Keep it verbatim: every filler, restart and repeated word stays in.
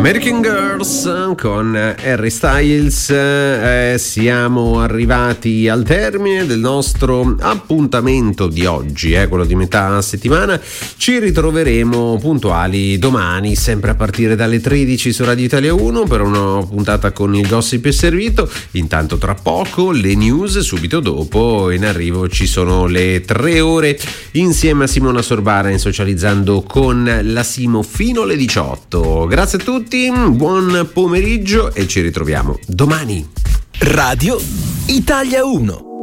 American Girls con Harry Styles. Eh, siamo arrivati al termine del nostro appuntamento di oggi, eh, quello di metà settimana. Ci ritroveremo puntuali domani, sempre a partire dalle tredici su Radio Italia uno per una puntata con il gossip è servito. Intanto tra poco le news, subito dopo in arrivo ci sono le tre ore insieme a Simona Sorbara in Socializzando con la Simo fino alle diciotto. Grazie a tutti, buon pomeriggio e ci ritroviamo domani. Radio Italia uno.